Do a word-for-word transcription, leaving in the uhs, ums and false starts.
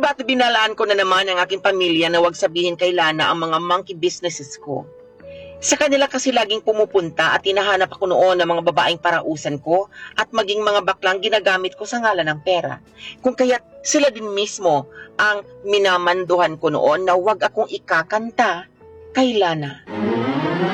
Ba't binalaan ko na naman ang aking pamilya na wag sabihin kay Lana ang mga monkey businesses ko? Sa kanila kasi laging pumupunta at hinahanap ako noon ng mga babaeng parausan ko at maging mga baklang ginagamit ko sa ngalan ng pera. Kung kaya't sila din mismo ang minamanduhan ko noon na wag akong ikakanta kay Lana.